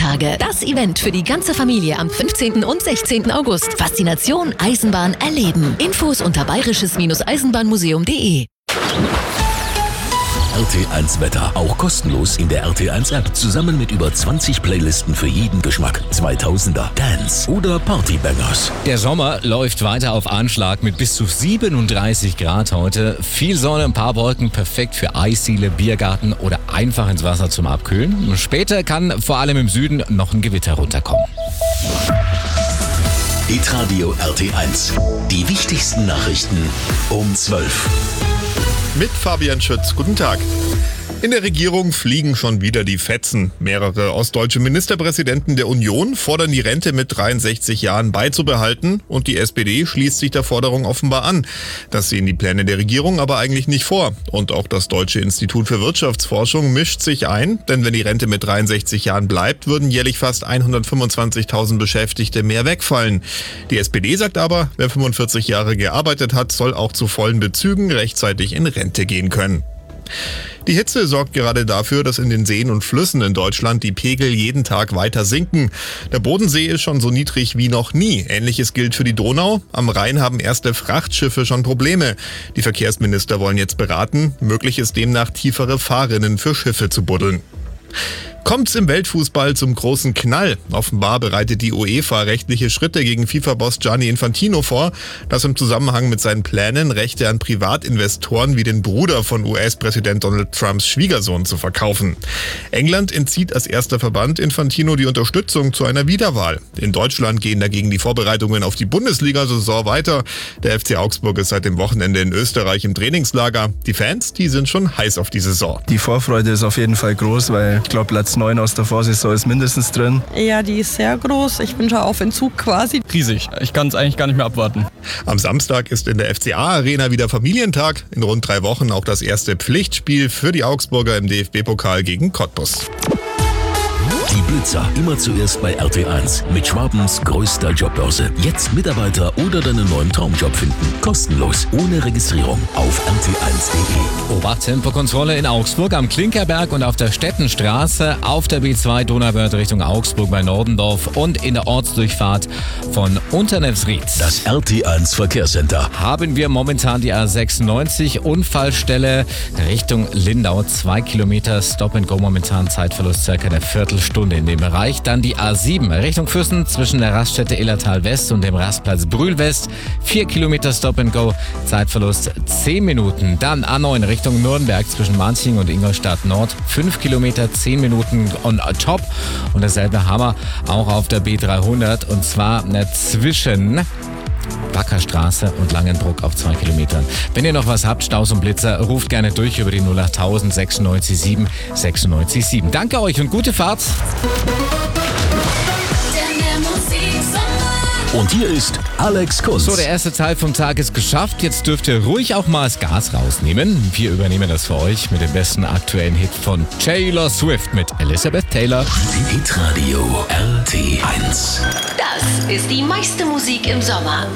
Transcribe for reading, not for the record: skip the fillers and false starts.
Eisenbahntage. Das Event für die ganze Familie am 15. und 16. August. Faszination Eisenbahn erleben. Infos unter bayerisches-eisenbahnmuseum.de. RT1 Wetter, auch kostenlos in der RT1 App, zusammen mit über 20 Playlisten für jeden Geschmack. 2000er, Dance oder Partybangers. Der Sommer läuft weiter auf Anschlag mit bis zu 37 Grad heute. Viel Sonne, ein paar Wolken, perfekt für Eisdiele, Biergarten oder einfach ins Wasser zum Abkühlen. Später kann vor allem im Süden noch ein Gewitter runterkommen. Hitradio RT1. Die wichtigsten Nachrichten um 12. Mit Fabian Schütz. Guten Tag. In der Regierung fliegen schon wieder die Fetzen. Mehrere ostdeutsche Ministerpräsidenten der Union fordern die Rente mit 63 Jahren beizubehalten und die SPD schließt sich der Forderung offenbar an. Das sehen die Pläne der Regierung aber eigentlich nicht vor. Und auch das Deutsche Institut für Wirtschaftsforschung mischt sich ein, denn wenn die Rente mit 63 Jahren bleibt, würden jährlich fast 125.000 Beschäftigte mehr wegfallen. Die SPD sagt aber, wer 45 Jahre gearbeitet hat, soll auch zu vollen Bezügen rechtzeitig in Rente gehen können. Die Hitze sorgt gerade dafür, dass in den Seen und Flüssen in Deutschland die Pegel jeden Tag weiter sinken. Der Bodensee ist schon so niedrig wie noch nie. Ähnliches gilt für die Donau. Am Rhein haben erste Frachtschiffe schon Probleme. Die Verkehrsminister wollen jetzt beraten. Möglich ist demnach tiefere Fahrrinnen für Schiffe zu buddeln. Kommt's im Weltfußball zum großen Knall? Offenbar bereitet die UEFA rechtliche Schritte gegen FIFA-Boss Gianni Infantino vor, das im Zusammenhang mit seinen Plänen, Rechte an Privatinvestoren wie den Bruder von US-Präsident Donald Trumps Schwiegersohn zu verkaufen. England entzieht als erster Verband Infantino die Unterstützung zu einer Wiederwahl. In Deutschland gehen dagegen die Vorbereitungen auf die Bundesliga-Saison weiter. Der FC Augsburg ist seit dem Wochenende in Österreich im Trainingslager. Die Fans, die sind schon heiß auf die Saison. Die Vorfreude ist auf jeden Fall groß, weil ich glaube, Platz 9 aus der Vorsaison ist mindestens drin. Ja, die ist sehr groß. Ich bin schon auf Entzug quasi. Riesig. Ich kann es eigentlich gar nicht mehr abwarten. Am Samstag ist in der FCA-Arena wieder Familientag. In rund 3 Wochen auch das erste Pflichtspiel für die Augsburger im DFB-Pokal gegen Cottbus. Die Blitzer immer zuerst bei RT1 mit Schwabens größter Jobbörse. Jetzt Mitarbeiter oder deinen neuen Traumjob finden. Kostenlos, ohne Registrierung auf rt1.de. Obacht-Tempokontrolle in Augsburg am Klinkerberg und auf der Stettenstraße, auf der B2 Donauwörth Richtung Augsburg bei Nordendorf und in der Ortsdurchfahrt von Unternefsried. Das RT1 Verkehrscenter. Haben wir momentan die A96 Unfallstelle Richtung Lindau. 2 Kilometer Stop and Go, momentan Zeitverlust circa eine Viertelstunde in dem Bereich. Dann die A7 Richtung Füssen zwischen der Raststätte Illertal West und dem Rastplatz Brühl West. 4 Kilometer Stop and Go, Zeitverlust 10 Minuten. Dann A9 Richtung Nürnberg zwischen Manching und Ingolstadt Nord. 5 Kilometer, 10 Minuten on top. Und dasselbe haben wir auch auf der B300 und zwar zwischen Wackerstraße und Langenbruck auf 2 Kilometern. Wenn ihr noch was habt, Staus und Blitzer, ruft gerne durch über die 08000 96 7 96 7. Danke euch und gute Fahrt. Und hier ist Alex Kunz. So, der erste Teil vom Tag ist geschafft. Jetzt dürft ihr ruhig auch mal das Gas rausnehmen. Wir übernehmen das für euch mit dem besten aktuellen Hit von Taylor Swift mit Elizabeth Taylor. Hitradio RT1. Das ist die meiste Musik im Sommer.